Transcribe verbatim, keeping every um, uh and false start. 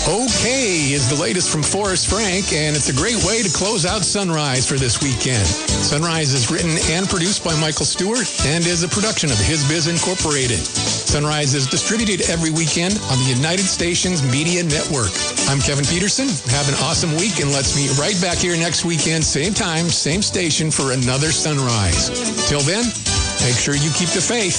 Okay is the latest from Forrest Frank, and it's a great way to close out Sunrise for this weekend. Sunrise is written and produced by Michael Stewart and is a production of His Biz Incorporated. Sunrise is distributed every weekend on the United Stations Media Network. I'm Kevin Peterson. Have an awesome week, and let's meet right back here next weekend, same time, same station for another Sunrise. Till then, make sure you keep the faith.